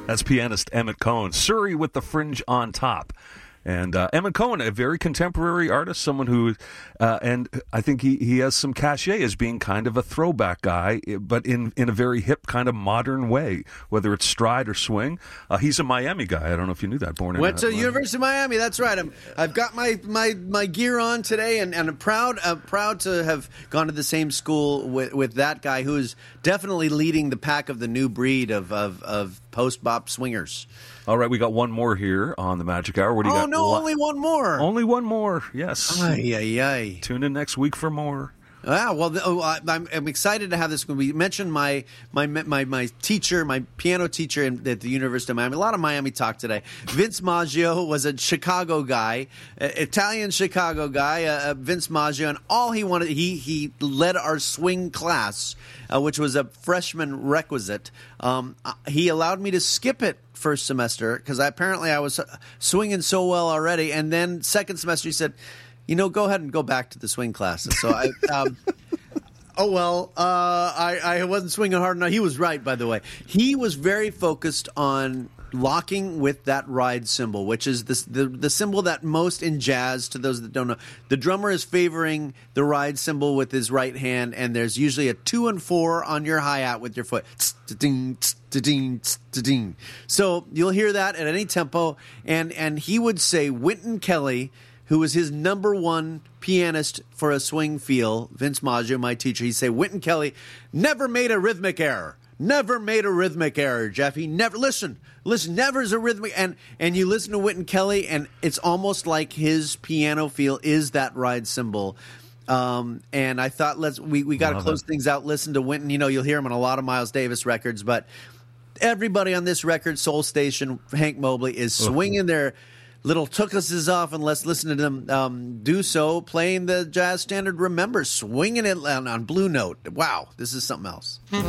That's pianist Emmett Cohen. Surrey with the fringe on top. And Emmett Cohen, a very contemporary artist, someone who, and I think he has some cachet as being kind of a throwback guy, but in a very hip kind of modern way, whether it's stride or swing. He's a Miami guy. I don't know if you knew that. Went to University of Miami. That's right. I've got my gear on today, and I'm proud to have gone to the same school with that guy who is definitely leading the pack of the new breed of post-bop swingers. All right, we got one more here on the Magic Hour. What do you got? Oh, no, only one more. Only one more, yes. Ay. Tune in next week for more. I'm excited to have this. We mentioned my teacher, my piano teacher at the University of Miami. A lot of Miami talk today. Vince Maggio was a Chicago guy, Italian Chicago guy. Vince Maggio, and all he wanted, he led our swing class, which was a freshman requisite. He allowed me to skip it first semester because apparently I was swinging so well already, and then second semester he said, go ahead and go back to the swing classes. So I wasn't swinging hard enough. He was right, by the way. He was very focused on locking with that ride cymbal, which is the cymbal that most in jazz, to those that don't know, the drummer is favoring the ride cymbal with his right hand, and there's usually a 2 and 4 on your hi-hat with your foot. So you'll hear that at any tempo, and he would say Wynton Kelly, who was his number one pianist for a swing feel, Vince Maggio, my teacher, he'd say, Wynton Kelly never made a rhythmic error. Never made a rhythmic error, Jeff. He never, listen, never is a rhythmic, and you listen to Wynton Kelly, and it's almost like his piano feel is that ride cymbal. And I thought, we got to close things out. Listen to Wynton. You'll hear him on a lot of Miles Davis records, but everybody on this record, Soul Station, Hank Mobley, is swinging their little tookuses off, and let's listen to them do so, playing the jazz standard Remember, swinging it on Blue Note. Wow, this is something else.